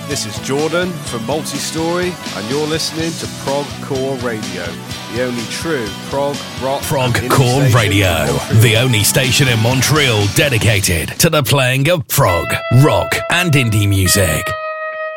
This is Jordan from Multistory, and you're listening to Prog Core Radio, the only true prog rock. Prog Core Radio, the only station in Montreal dedicated to the playing of prog, rock, and indie music.